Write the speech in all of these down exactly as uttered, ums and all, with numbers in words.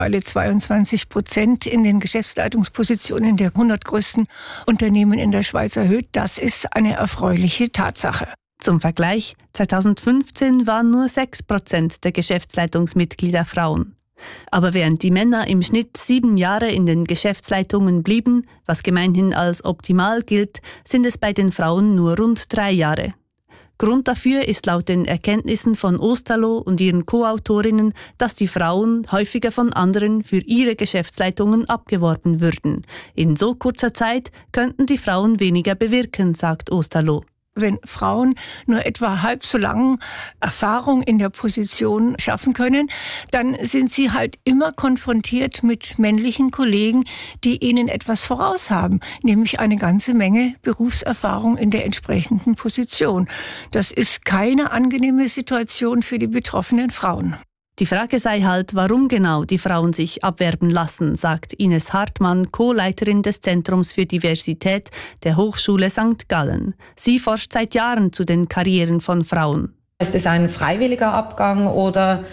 Alle zweiundzwanzig Prozent in den Geschäftsleitungspositionen der hundert größten Unternehmen in der Schweiz erhöht. Das ist eine erfreuliche Tatsache. Zum Vergleich, zweitausendfünfzehn waren nur sechs Prozent der Geschäftsleitungsmitglieder Frauen. Aber während die Männer im Schnitt sieben Jahre in den Geschäftsleitungen blieben, was gemeinhin als optimal gilt, sind es bei den Frauen nur rund drei Jahre. Grund dafür ist laut den Erkenntnissen von Osterloh und ihren Co-Autorinnen, dass die Frauen häufiger von anderen für ihre Geschäftsleitungen abgeworben würden. In so kurzer Zeit könnten die Frauen weniger bewirken, sagt Osterloh. Wenn Frauen nur etwa halb so lange Erfahrung in der Position schaffen können, dann sind sie halt immer konfrontiert mit männlichen Kollegen, die ihnen etwas voraus haben, nämlich eine ganze Menge Berufserfahrung in der entsprechenden Position. Das ist keine angenehme Situation für die betroffenen Frauen. Die Frage sei halt, warum genau die Frauen sich abwerben lassen, sagt Ines Hartmann, Co-Leiterin des Zentrums für Diversität der Hochschule Sankt Gallen. Sie forscht seit Jahren zu den Karrieren von Frauen. Ist es ein freiwilliger Abgang oder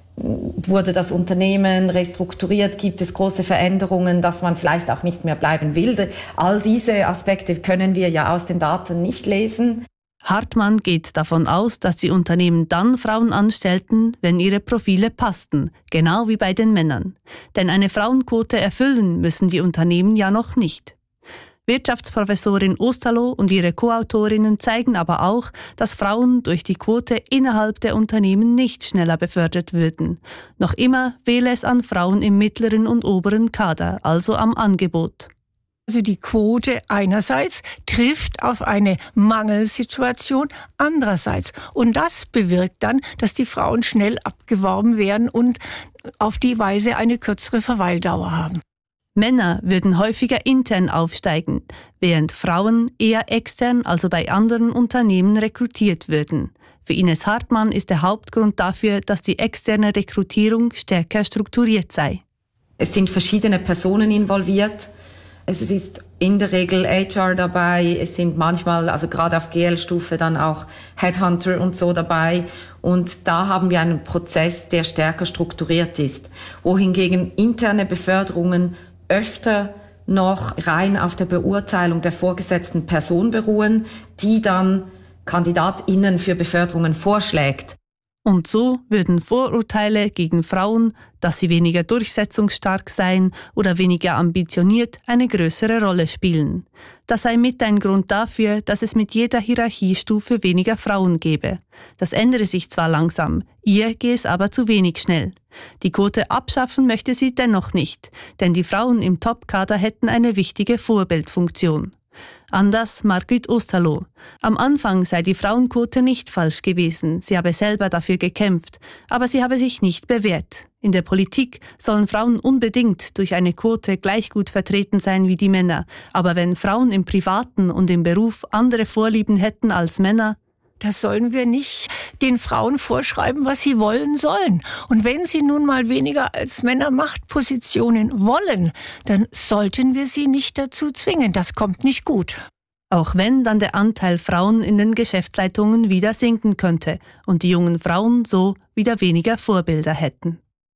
wurde das Unternehmen restrukturiert? Gibt es große Veränderungen, dass man vielleicht auch nicht mehr bleiben will? All diese Aspekte können wir ja aus den Daten nicht lesen. Hartmann geht davon aus, dass die Unternehmen dann Frauen anstellten, wenn ihre Profile passten, genau wie bei den Männern. Denn eine Frauenquote erfüllen müssen die Unternehmen ja noch nicht. Wirtschaftsprofessorin Osterloh und ihre Co-Autorinnen zeigen aber auch, dass Frauen durch die Quote innerhalb der Unternehmen nicht schneller befördert würden. Noch immer fehle es an Frauen im mittleren und oberen Kader, also am Angebot. Also die Quote einerseits trifft auf eine Mangelsituation andererseits. Und das bewirkt dann, dass die Frauen schnell abgeworben werden und auf die Weise eine kürzere Verweildauer haben. Männer würden häufiger intern aufsteigen, während Frauen eher extern, also bei anderen Unternehmen, rekrutiert würden. Für Ines Hartmann ist der Hauptgrund dafür, dass die externe Rekrutierung stärker strukturiert sei. Es sind verschiedene Personen involviert. Es ist in der Regel H R dabei, es sind manchmal, also gerade auf G L-Stufe dann auch Headhunter und so dabei. Und da haben wir einen Prozess, der stärker strukturiert ist. Wohingegen interne Beförderungen öfter noch rein auf der Beurteilung der vorgesetzten Person beruhen, die dann KandidatInnen für Beförderungen vorschlägt. Und so würden Vorurteile gegen Frauen, dass sie weniger durchsetzungsstark seien oder weniger ambitioniert, eine größere Rolle spielen. Das sei mit ein Grund dafür, dass es mit jeder Hierarchiestufe weniger Frauen gebe. Das ändere sich zwar langsam, ihr gehe es aber zu wenig schnell. Die Quote abschaffen möchte sie dennoch nicht, denn die Frauen im Top-Kader hätten eine wichtige Vorbildfunktion. Anders Margrit Osterloh. Am Anfang sei die Frauenquote nicht falsch gewesen, sie habe selber dafür gekämpft, aber sie habe sich nicht bewährt. In der Politik sollen Frauen unbedingt durch eine Quote gleich gut vertreten sein wie die Männer, aber wenn Frauen im Privaten und im Beruf andere Vorlieben hätten als Männer, das sollen wir nicht den Frauen vorschreiben, was sie wollen sollen. Und wenn sie nun mal weniger als Männer Machtpositionen wollen, dann sollten wir sie nicht dazu zwingen. Das kommt nicht gut. Auch wenn dann der Anteil Frauen in den Geschäftsleitungen wieder sinken könnte und die jungen Frauen so wieder weniger Vorbilder hätten.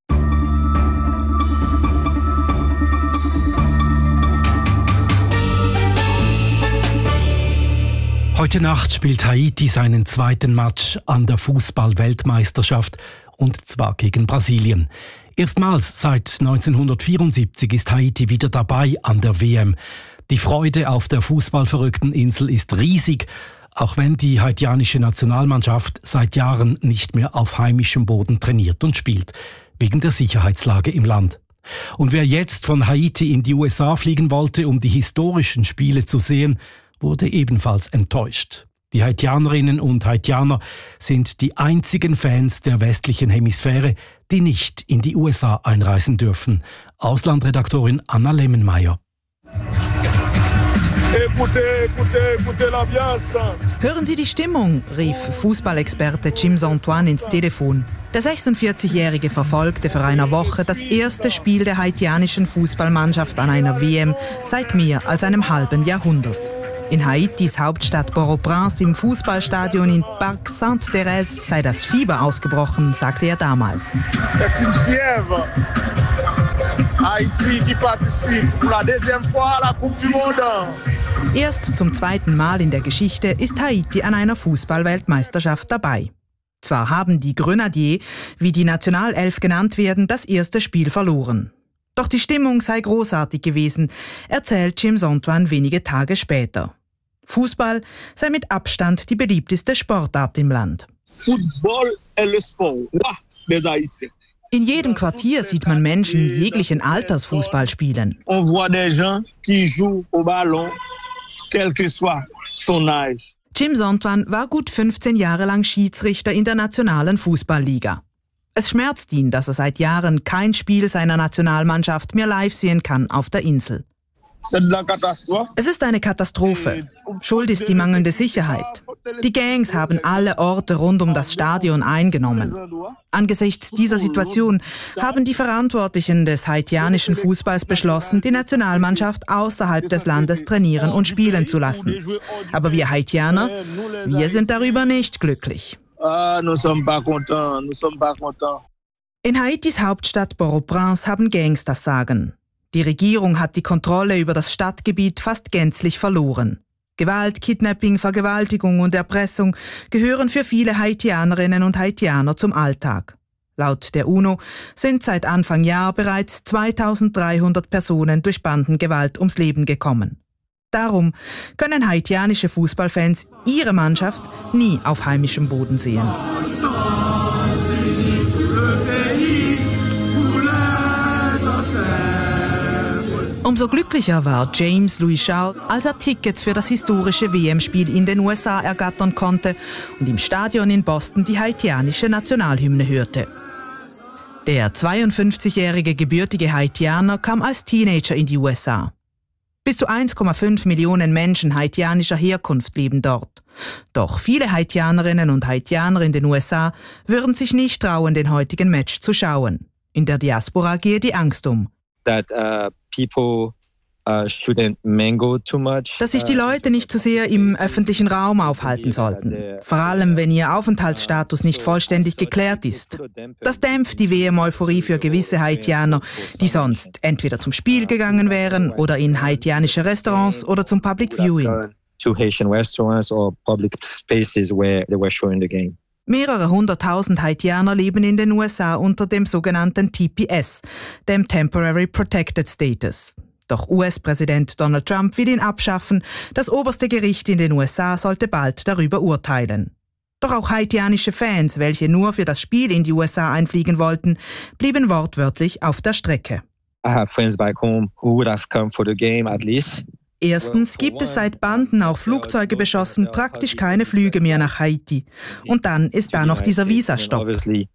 Heute Nacht spielt Haiti seinen zweiten Match an der Fußball-Weltmeisterschaft, und zwar gegen Brasilien. Erstmals seit neunzehnhundertvierundsiebzig ist Haiti wieder dabei an der W M. Die Freude auf der fußballverrückten Insel ist riesig, auch wenn die haitianische Nationalmannschaft seit Jahren nicht mehr auf heimischem Boden trainiert und spielt, wegen der Sicherheitslage im Land. Und wer jetzt von Haiti in die U S A fliegen wollte, um die historischen Spiele zu sehen, wurde ebenfalls enttäuscht. Die Haitianerinnen und Haitianer sind die einzigen Fans der westlichen Hemisphäre, die nicht in die U S A einreisen dürfen. Auslandredaktorin Anna Lemmenmeier. Hören Sie die Stimmung, rief Fußballexperte Jim Antoine ins Telefon. Der sechsundvierzigjährige verfolgte vor einer Woche das erste Spiel der haitianischen Fußballmannschaft an einer W M seit mehr als einem halben Jahrhundert. In Haitis Hauptstadt Port-au-Prince im Fußballstadion in Parc Sainte-Thérèse sei das Fieber ausgebrochen, sagte er damals. Erst zum zweiten Mal in der Geschichte ist Haiti an einer Fußball-Weltmeisterschaft dabei. Zwar haben die Grenadiers, wie die Nationalelf genannt werden, das erste Spiel verloren. Doch die Stimmung sei großartig gewesen, erzählt James Antoine wenige Tage später. Fußball sei mit Abstand die beliebteste Sportart im Land. Football est le sport des Haïtiens. In jedem Quartier sieht man Menschen jeglichen Alters Fußball spielen. On voit des gens qui jouent au ballon, quel que soit son âge. James Antoine war gut fünfzehn Jahre lang Schiedsrichter in der nationalen Fußballliga. Es schmerzt ihn, dass er seit Jahren kein Spiel seiner Nationalmannschaft mehr live sehen kann auf der Insel. Es ist eine Katastrophe. Schuld ist die mangelnde Sicherheit. Die Gangs haben alle Orte rund um das Stadion eingenommen. Angesichts dieser Situation haben die Verantwortlichen des haitianischen Fußballs beschlossen, die Nationalmannschaft außerhalb des Landes trainieren und spielen zu lassen. Aber wir Haitianer, wir sind darüber nicht glücklich. In Haitis Hauptstadt Port-au-Prince haben Gangs das Sagen. Die Regierung hat die Kontrolle über das Stadtgebiet fast gänzlich verloren. Gewalt, Kidnapping, Vergewaltigung und Erpressung gehören für viele Haitianerinnen und Haitianer zum Alltag. Laut der UNO sind seit Anfang Jahr bereits zweitausenddreihundert Personen durch Bandengewalt ums Leben gekommen. Darum können haitianische Fußballfans ihre Mannschaft nie auf heimischem Boden sehen. Umso glücklicher war James Louis Charles, als er Tickets für das historische W M-Spiel in den U S A ergattern konnte und im Stadion in Boston die haitianische Nationalhymne hörte. Der zweiundfünfzigjährige gebürtige Haitianer kam als Teenager in die U S A. Bis zu eins Komma fünf Millionen Menschen haitianischer Herkunft leben dort. Doch viele Haitianerinnen und Haitianer in den U S A würden sich nicht trauen, den heutigen Match zu schauen. In der Diaspora gehe die Angst um. That, uh, people, uh, shouldn't mingle too much. Dass sich die Leute nicht zu sehr im öffentlichen Raum aufhalten sollten. Vor allem, wenn ihr Aufenthaltsstatus nicht vollständig geklärt ist. Das dämpft die W M-Euphorie für gewisse Haitianer, die sonst entweder zum Spiel gegangen wären oder in haitianische Restaurants oder zum Public Viewing. To Haitian restaurants or public spaces where they were showing the game. Mehrere hunderttausend Haitianer leben in den U S A unter dem sogenannten T P S, dem Temporary Protected Status. Doch U S-Präsident Donald Trump will ihn abschaffen. Das oberste Gericht in den U S A sollte bald darüber urteilen. Doch auch haitianische Fans, welche nur für das Spiel in die U S A einfliegen wollten, blieben wortwörtlich auf der Strecke. I have friends back home who would have come for the game at least. Erstens gibt es seit Banden auch Flugzeuge beschossen praktisch keine Flüge mehr nach Haiti. Und dann ist da noch dieser Visastopp.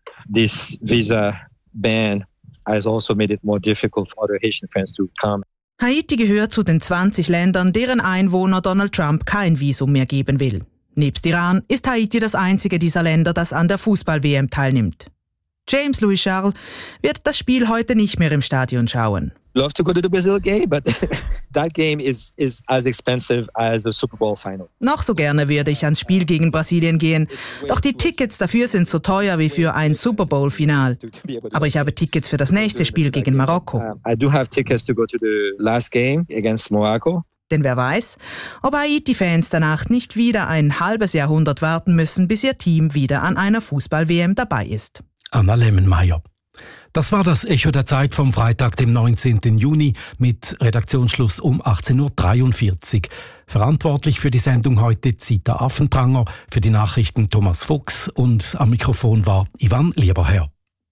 This visa ban has also made it more difficult for other Haitian friends to come. Haiti gehört zu den zwanzig Ländern, deren Einwohner Donald Trump kein Visum mehr geben will. Nebst Iran ist Haiti das einzige dieser Länder, das an der Fußball-W M teilnimmt. James Louis Charles wird das Spiel heute nicht mehr im Stadion schauen. Love to go to the Brazil game, but that game is is as expensive as the Super Bowl final. Noch so gerne würde ich ans Spiel gegen Brasilien gehen, doch die Tickets dafür sind so teuer wie für ein Super Bowl Final. Aber ich habe Tickets für das nächste Spiel gegen Marokko. I do have tickets to go to the last game against Morocco. Denn wer weiß, ob Haiti-Fans danach nicht wieder ein halbes Jahrhundert warten müssen, bis ihr Team wieder an einer Fußball-W M dabei ist. Anna Lemmenmeier. Das war das Echo der Zeit vom Freitag, dem neunzehnten Juni, mit Redaktionsschluss um achtzehn Uhr dreiundvierzig. Verantwortlich für die Sendung heute Zita Affentranger, für die Nachrichten Thomas Fuchs und am Mikrofon war Ivan Lieberherr.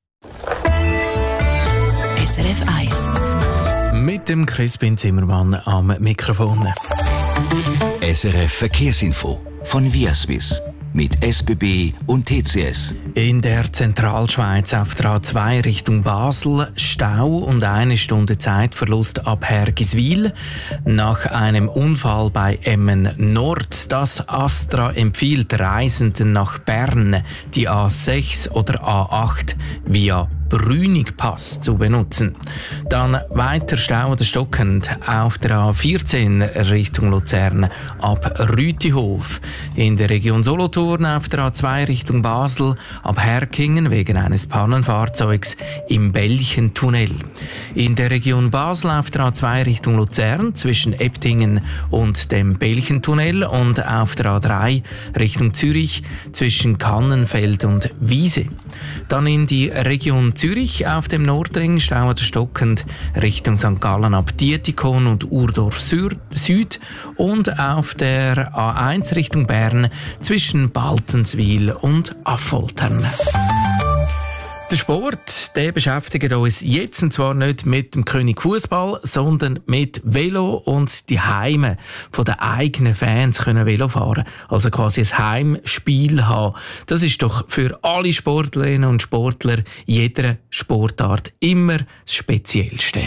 S R F eins. Mit dem Crispin Zimmermann am Mikrofon. S R F Verkehrsinfo von Viaswiss. Mit S B B und T C S. In der Zentralschweiz auf der A zwei Richtung Basel Stau und eine Stunde Zeitverlust ab Hergiswil. Nach einem Unfall bei Emmen Nord. Das Astra empfiehlt Reisenden nach Bern die A sechs oder A acht via Brünigpass zu benutzen. Dann weiter Stau oder stockend auf der A vierzehn Richtung Luzern ab Rütihof. In der Region Solothurn auf der A zwei Richtung Basel ab Herkingen wegen eines Pannenfahrzeugs im Belchentunnel. In der Region Basel auf der A zwei Richtung Luzern zwischen Eptingen und dem Belchentunnel und auf der A drei Richtung Zürich zwischen Kannenfeld und Wiese. Dann in die Region Zürich auf dem Nordring Stau oder stockend Richtung Sankt Gallen ab Dietikon und Urdorf Süd und auf der A eins Richtung Bern zwischen Baltenswil und Affoltern. Der Sport, der beschäftigt uns jetzt und zwar nicht mit dem König Fußball, sondern mit Velo und die Heime von den eigenen Fans können Velo fahren. Also quasi ein Heimspiel haben. Das ist doch für alle Sportlerinnen und Sportler jeder Sportart immer das Speziellste.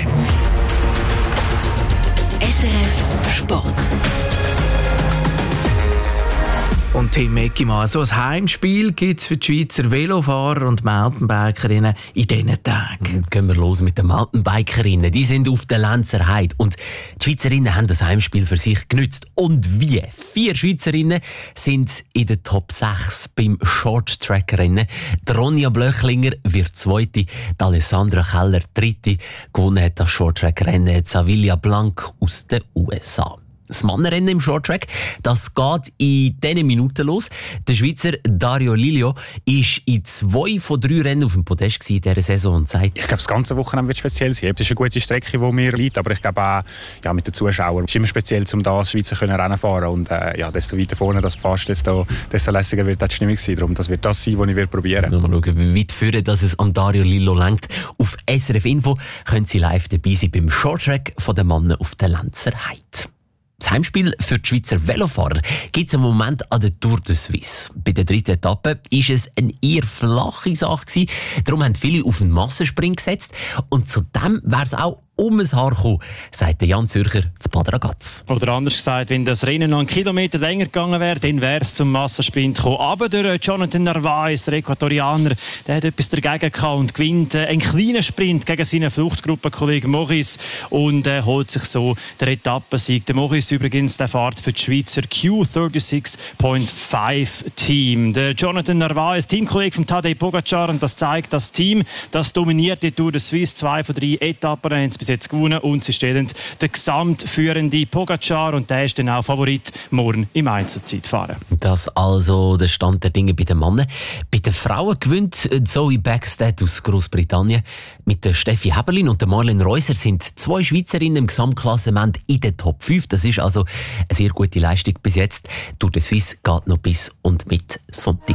S R F Sport. Und Tim Eckimann, so ein Heimspiel gibt es für die Schweizer Velofahrer und Mountainbikerinnen in diesen Tagen. Gehen wir los mit den Mountainbikerinnen. Die sind auf der Lenzer Heide und die Schweizerinnen haben das Heimspiel für sich genützt. Und wie? Vier Schweizerinnen sind in der Top sechs beim Short-Track-Rennen. Die Ronja Blöchlinger wird Zweite, die Alessandra Keller Dritte. Gewonnen hat das Short-Track-Rennen Savilia Blanc aus den U S A. Das Mannenrennen im Shorttrack, das geht in diesen Minuten los. Der Schweizer Dario Lilio ist in zwei von drei Rennen auf dem Podest in dieser Saison und sagt: Ich glaube, das ganze Wochenende wird speziell sein. Es ist eine gute Strecke, die mir liegt, aber ich glaube auch ja, mit den Zuschauern. Es ist immer speziell, um da als Schweizer Rennen zu fahren. Und äh, ja, desto weiter vorne das fährst, desto, desto lässiger wird die Stimmung sein. Darum, das wird das sein, was ich probieren werde. Mal schauen, wie weit führen, dass es an Dario Lillo lenkt. Auf S R F Info können Sie live dabei sein beim Shorttrack von den Männern auf der Lenzer Heide. Das Heimspiel für die Schweizer Velofahrer gibt es im Moment an der Tour de Suisse. Bei der dritten Etappe war es eine eher flache Sache gewesen. Darum haben viele auf einen Massensprint gesetzt. Und zudem wäre es auch um ein Haar gekommen, sagt Jan Zürcher zu Bad Ragaz. Oder anders gesagt, wenn das Rennen noch einen Kilometer länger gegangen wäre, dann wäre es zum Massensprint gekommen. Aber der Jonathan Narvaez, der Äquatorianer, der hat etwas dagegen gehabt und gewinnt einen kleinen Sprint gegen seinen Fluchtgruppenkollegen Maurice und äh, holt sich so den Etappensieg. Der Maurice übrigens, der fährt für die Schweizer Q sechsunddreißig Komma fünf Team. Der Jonathan Narvaez, Teamkollege von Tadej Pogacar, und das zeigt, das Team, das dominiert die Tour de Suisse. Zwei von drei Etappen haben bis jetzt gewonnen und sie stellen den gesamtführenden Pogacar und der ist dann auch Favorit morgen im Einzelzeitfahren. Das also der Stand der Dinge bei den Männern. Bei den Frauen gewinnt Zoe Backstedt aus Großbritannien. Mit der Steffi Heberlin und der Marlene Reuser sind zwei Schweizerinnen im Gesamtklassement in den Top fünf. Das ist also eine sehr gute Leistung bis jetzt. Tour de Suisse geht noch bis und mit Sonntag.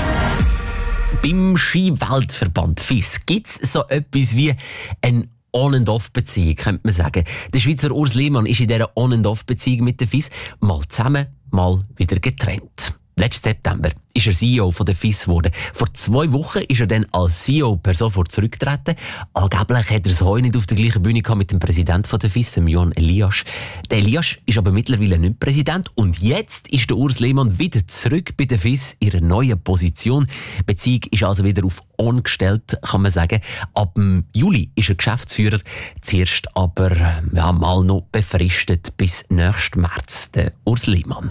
Beim Ski-Weltverband F I S gibt es so etwas wie ein On-and-Off-Beziehung, könnte man sagen. Der Schweizer Urs Lehmann ist in dieser On-and-Off-Beziehung mit der F I S mal zusammen, mal wieder getrennt. Letzten September ist er C E O von der F I S geworden. Vor zwei Wochen ist er dann als C E O per sofort zurückgetreten. Angeblich hat er es heute nicht auf der gleichen Bühne gehabt mit dem Präsidenten von der F I S, Johan Elias. Der Elias ist aber mittlerweile nicht Präsident und jetzt ist der Urs Lehmann wieder zurück bei der F I S in einer neuen Position. Die Beziehung ist also wieder auf On gestellt, kann man sagen. Ab dem Juli ist er Geschäftsführer, zuerst aber ja, mal noch befristet bis nächsten März, der Urs Lehmann.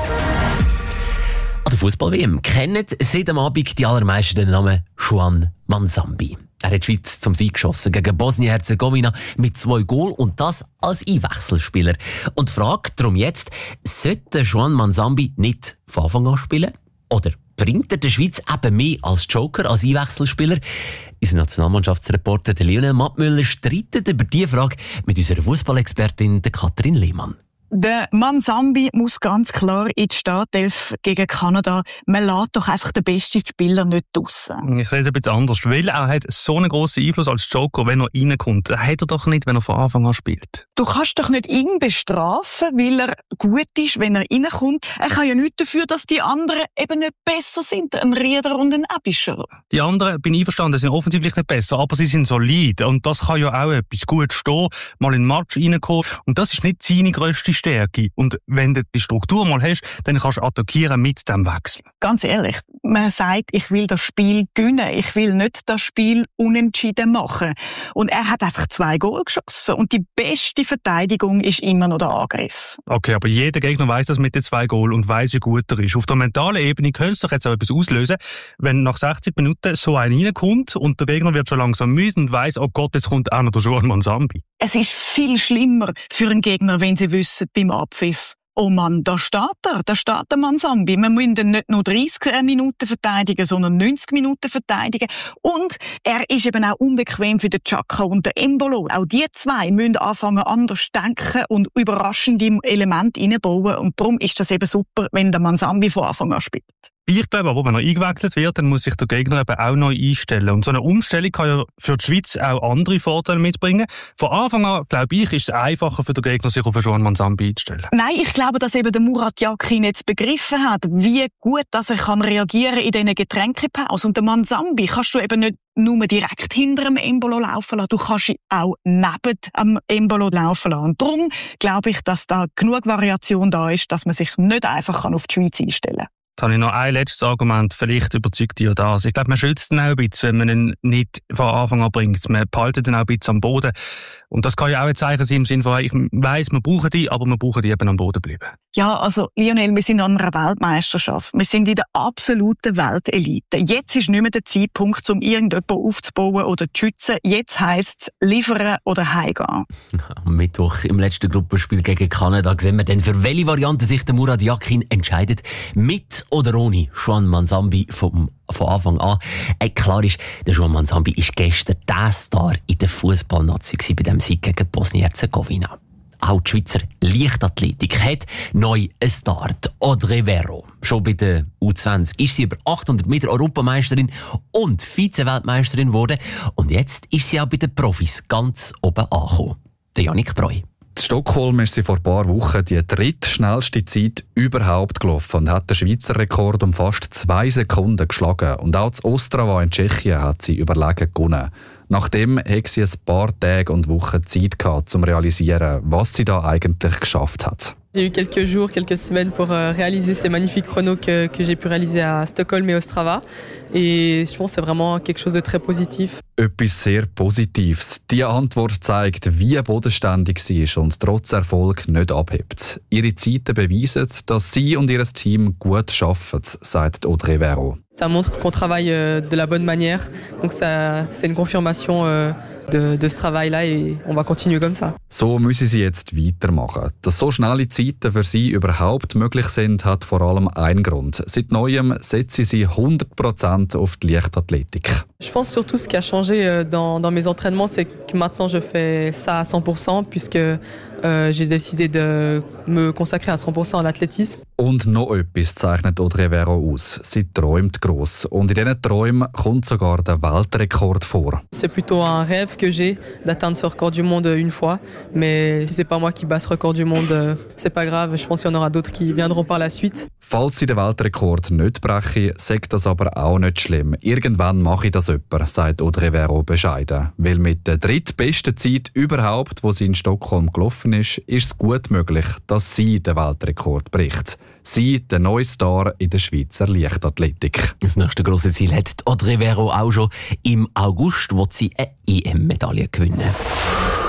An der Fußball-W M kennen seit am Abend die allermeisten den Namen Juan Manzambi. Er hat die Schweiz zum Sieg geschossen gegen Bosnien-Herzegowina mit zwei Goal und das als Einwechselspieler. Und die Frage darum jetzt, sollte Juan Manzambi nicht von Anfang an spielen? Oder bringt er der Schweiz eben mehr als Joker, als Einwechselspieler? Unser Nationalmannschaftsreporter Lionel Mattmüller streitet über diese Frage mit unserer Fußballexpertin Katrin Lehmann. Der Manzambi muss ganz klar in die Startelf gegen Kanada. Man lässt doch einfach den besten Spieler nicht draussen. Ich sehe es ein bisschen anders, weil er hat so einen grossen Einfluss als Joker, wenn er reinkommt. Das hat er doch nicht, wenn er von Anfang an spielt. Du kannst doch nicht ihn bestrafen, weil er gut ist, wenn er reinkommt. Er kann ja nichts dafür, dass die anderen eben nicht besser sind. Ein Rieder und ein Abischer. Die anderen, bin ich einverstanden, sind offensichtlich nicht besser, aber sie sind solid. Und das kann ja auch etwas gut stehen, mal in den Match reinkommen. Und das ist nicht seine grösste Stärke. Und wenn du die Struktur mal hast, dann kannst du attackieren mit dem Wechsel. Ganz ehrlich, man sagt, ich will das Spiel gewinnen. Ich will nicht das Spiel unentschieden machen. Und er hat einfach zwei Goal geschossen. Und die beste Verteidigung ist immer noch der Angriff. Okay, aber jeder Gegner weiss das mit den zwei Goal und weiss, wie gut er ist. Auf der mentalen Ebene könnte es doch jetzt auch etwas auslösen, wenn nach sechzig Minuten so einer reinkommt und der Gegner wird schon langsam müde und weiss, oh Gott, jetzt kommt auch noch der Juan Manzambi. Es ist viel schlimmer für einen Gegner, wenn sie wissen, beim Abpfiff, oh Mann, da steht er, da steht der Manzambi. Wir müssen ihn nicht nur dreißig Minuten verteidigen, sondern neunzig Minuten verteidigen. Und er ist eben auch unbequem für den Xhaka und den Embolo. Auch die zwei müssen anfangen, anders denken und überraschende Elemente reinbauen. Und darum ist das eben super, wenn der Manzambi von Anfang an spielt. Ich glaube aber, wenn er eingewechselt wird, dann muss sich der Gegner eben auch neu einstellen. Und so eine Umstellung kann ja für die Schweiz auch andere Vorteile mitbringen. Von Anfang an, glaube ich, ist es einfacher für den Gegner, sich auf Juan Manzambi einzustellen. Nein, ich glaube, dass eben der Murat Yakin jetzt begriffen hat, wie gut dass er kann reagieren in diesen Getränkepausen. Und der Manzambi kannst du eben nicht nur direkt hinter dem Embolo laufen lassen, du kannst ihn auch neben dem Embolo laufen lassen. Und darum glaube ich, dass da genug Variation da ist, dass man sich nicht einfach auf die Schweiz einstellen kann. Jetzt habe ich noch ein letztes Argument. Vielleicht überzeugt dich ja das. Ich glaube, man schützt ihn auch ein bisschen, wenn man ihn nicht von Anfang an bringt. Man behaltet ihn auch ein bisschen am Boden. Und das kann ja auch ein Zeichen sein im Sinne von, ich weiss, wir brauchen die, aber wir brauchen die eben am Boden bleiben. Ja, also Lionel, wir sind an einer Weltmeisterschaft. Wir sind in der absoluten Weltelite. Jetzt ist nicht mehr der Zeitpunkt, um irgendjemanden aufzubauen oder zu schützen. Jetzt heisst es liefern oder heimgehen. Am Mittwoch im letzten Gruppenspiel gegen Kanada sehen wir dann, für welche Variante sich der Murat Yakin entscheidet. Mit oder ohne Juan Manzambi vom, von Anfang an. Äh, klar ist, der Juan Manzambi ist gestern der Star in der Fußballnazi bei dem Sieg gegen Bosnien-Herzegowina. Auch die Schweizer Leichtathletik hat neu einen Star. Audrey Vero. Schon bei der U zwanzig ist sie über achthundert Meter Europameisterin und Vize-Weltmeisterin geworden. Und jetzt ist sie auch bei den Profis ganz oben angekommen. Der Yannick Breu. In Stockholm ist sie vor ein paar Wochen die drittschnellste Zeit überhaupt gelaufen und hat den Schweizer Rekord um fast zwei Sekunden geschlagen. Und auch das Ostrava in Tschechien hat sie überlegen gewonnen. Nachdem hat sie ein paar Tage und Wochen Zeit gehabt, um zu realisieren, was sie da eigentlich geschafft hat. J'ai eu quelques jours, quelques semaines pour réaliser ces magnifiques chronos que, que j'ai pu réaliser à Stockholm et Ostrava. Et je pense que c'est vraiment quelque chose de très positif. Etwas sehr Positives. Diese Antwort zeigt, wie bodenständig sie ist und trotz Erfolg nicht abhebt. Ihre Zeiten beweisen, dass sie und ihr Team gut arbeiten, sagt Audrey Vero. Ça montre qu'on travaille de la bonne manière. Donc ça, c'est une confirmation de, de ce travail-là et on va continuer comme ça. So müssen sie jetzt weitermachen. Dass so schnelle Zeiten für sie überhaupt möglich sind, hat vor allem einen Grund. Seit Neuem setzt sie hundert Prozent auf die Leichtathletik. Je pense surtout ce qui a changé dans, dans mes entraînements, c'est que maintenant je fais ça à cent pour cent puisque euh, j'ai décidé de me consacrer à cent pour cent à l'athlétisme. Und noch etwas zeichnet Audrey Vero aus. Sie träumt gross. Und in diesen Träumen kommt sogar der Weltrekord vor. C'est plutôt un rêve que j'ai d'atteindre ce record du monde une fois. Mais si c'est pas moi qui bat ce record du monde, c'est pas grave. Je pense qu'il y en aura d'autres qui viendront par la suite. Falls sie den Weltrekord nicht breche, sagt das aber auch nicht schlimm. Irgendwann mache ich das jemand, sagt Audrey Vero bescheiden. Weil mit der drittbesten Zeit überhaupt, wo sie in Stockholm gelaufen ist, ist es gut möglich, dass sie den Weltrekord bricht. Sie, der neue Star in der Schweizer Leichtathletik. Das nächste grosse Ziel hat Audrey Vero auch schon im August, wo sie eine E M-Medaille gewinnen.